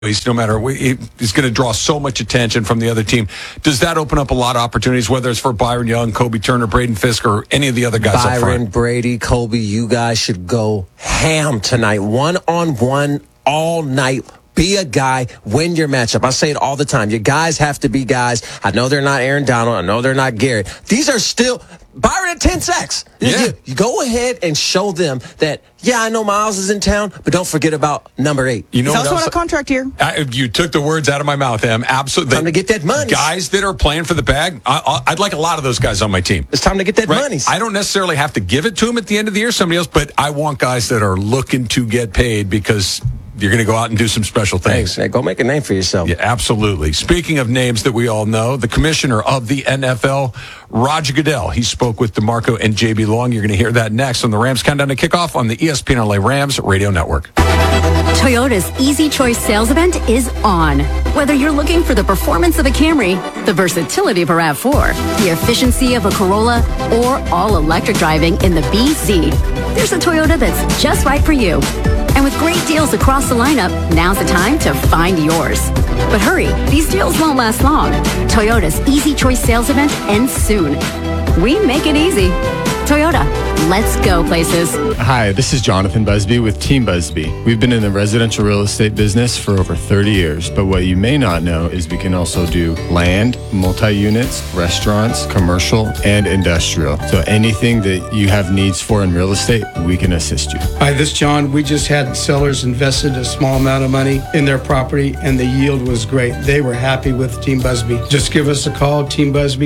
no matter, he's going to draw so much attention from the other team. Does that open up a lot of opportunities, whether it's for Byron Young, Kobe Turner, Braden Fisk, or any of the other guys up front? Byron, Brady, Kobe, you guys should go ham tonight. One-on-one all night. Be a guy, win your matchup. I say it all the time. Your guys have to be guys. I know they're not Aaron Donald. I know they're not Garrett. These are still Byron at 10 sacks. Yeah. You go ahead and show them that, I know Miles is in town, but don't forget about number 8. You know He's also on a contract here. You took the words out of my mouth, Em. Absolutely. Time to get that money. Guys that are playing for the bag, I'd like a lot of those guys on my team. It's time to get that money. I don't necessarily have to give it to them at the end of the year, somebody else, but I want guys that are looking to get paid because you're going to go out and do some special things. Hey, go make a name for yourself. Yeah, absolutely. Speaking of names that we all know, the commissioner of the NFL, Roger Goodell, he spoke with DeMarco and JB Long. You're going to hear that next on the Rams Countdown to Kickoff on the ESPN LA Rams Radio Network. Toyota's Easy Choice sales event is on. Whether you're looking for the performance of a Camry, the versatility of a RAV4, the efficiency of a Corolla, or all-electric driving in the BZ, there's a Toyota that's just right for you. And with great deals across the lineup, now's the time to find yours. But hurry, these deals won't last long. Toyota's Easy Choice sales event ends soon. We make it easy. Toyota, let's go places. Hi, this is Jonathan Busby with Team Busby. We've been in the residential real estate business for over 30 years, but what you may not know is we can also do land, multi-units, restaurants, commercial, and industrial. So anything that you have needs for in real estate, we can assist you. Hi, this is John. We just had sellers invested a small amount of money in their property, and the yield was great. They were happy with Team Busby. Just give us a call, Team Busby,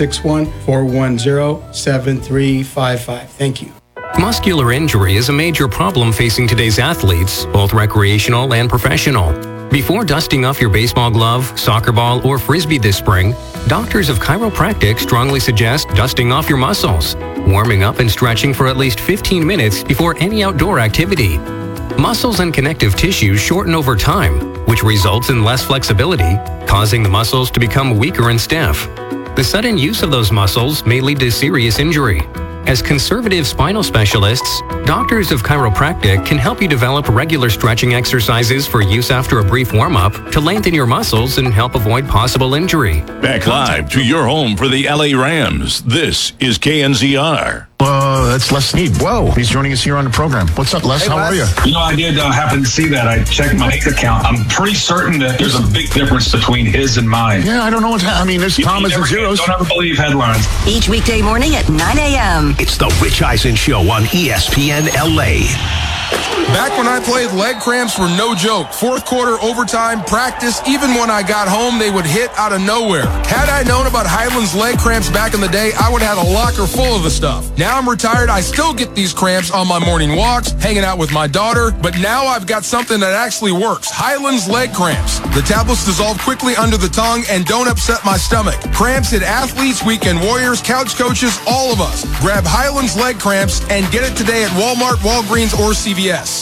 661-410-7355. Thank you. Muscular injury is a major problem facing today's athletes, both recreational and professional. Before dusting off your baseball glove, soccer ball, or frisbee this spring, doctors of chiropractic strongly suggest dusting off your muscles, warming up and stretching for at least 15 minutes before any outdoor activity. Muscles and connective tissues shorten over time, which results in less flexibility, causing the muscles to become weaker and stiff. The sudden use of those muscles may lead to serious injury. As conservative spinal specialists, doctors of chiropractic can help you develop regular stretching exercises for use after a brief warm-up to lengthen your muscles and help avoid possible injury. Back live to your home for the LA Rams. This is KNZR. That's Les Snead. Whoa, he's joining us here on the program. What's up, Les? How are you? You know, I did happen to see that. I checked my bank account. I'm pretty certain that there's a big difference between his and mine. Yeah, I don't know what's happening. I mean, there's commas and zeros. Don't ever believe headlines. Each weekday morning at 9 a.m. It's the Rich Eisen Show on ESPN LA. Back when I played, leg cramps were no joke. Fourth quarter, overtime, practice, even when I got home, they would hit out of nowhere. Had I known about Highland's leg cramps back in the day, I would have had a locker full of the stuff. Now I'm retired, I still get these cramps on my morning walks, hanging out with my daughter, but now I've got something that actually works. Highland's leg cramps. The tablets dissolve quickly under the tongue and don't upset my stomach. Cramps hit athletes, weekend warriors, couch coaches, all of us. Grab Highland's leg cramps and get it today at Walmart, Walgreens, or CVS.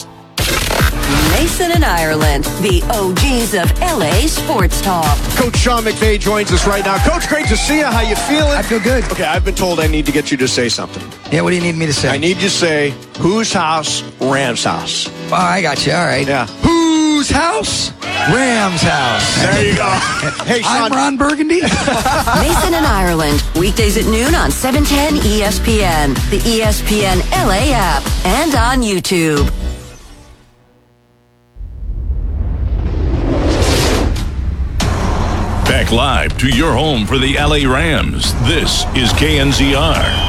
Mason and Ireland, the OGs of LA Sports Talk. Coach Sean McVay joins us right now. Coach, great to see you. How you feeling? I feel good. Okay, I've been told I need to get you to say something. Yeah, what do you need me to say? I need you to say, whose house? Rams house. Oh, I got you. All right. Yeah. Whose house? Rams house. There you go. Hey, Sean. I'm Ron Burgundy. Mason and Ireland, weekdays at noon on 710 ESPN, the ESPN LA app, and on YouTube. Back live to your home for the LA Rams. This is KNZR.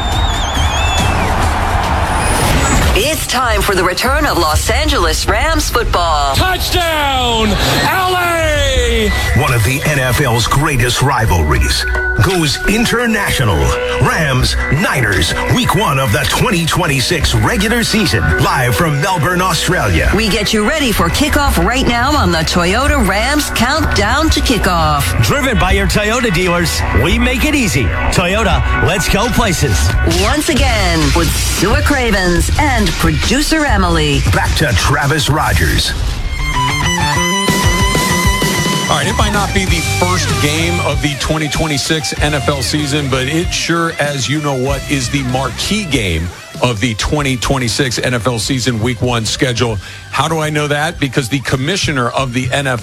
It's time for the return of Los Angeles Rams football. Touchdown, LA! One of the NFL's greatest rivalries goes international. Rams, Niners, week 1 of the 2026 regular season, live from Melbourne, Australia. We get you ready for kickoff right now on the Toyota Rams Countdown to Kickoff. Driven by your Toyota dealers, we make it easy. Toyota, let's go places. Once again, with Stuart Cravens and producer Emily. Back to Travis Rogers. All right, it might not be the first game of the 2026 NFL season, but it sure as you know what is the marquee game of the 2026 NFL season Week 1 schedule. How do I know that? Because the commissioner of the NFL